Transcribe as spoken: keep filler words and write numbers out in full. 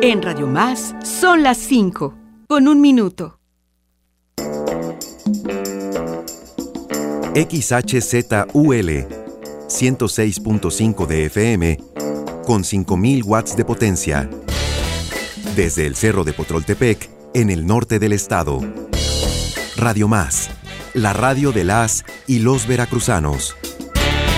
En Radio Más son las cinco, con un minuto. X H Z U L ciento seis punto cinco de F M con cinco mil watts de potencia. Desde el Cerro de Potroltepec, en el norte del estado. Radio Más, la radio de las y los veracruzanos.